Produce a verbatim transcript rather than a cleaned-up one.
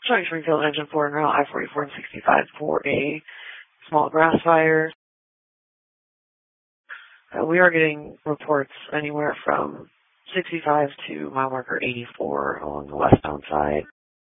Showing Springfield Engine four and Route I forty-four and sixty-five for a small grass fire. Uh, we are getting reports anywhere from sixty-five to mile marker eighty-four along the westbound side.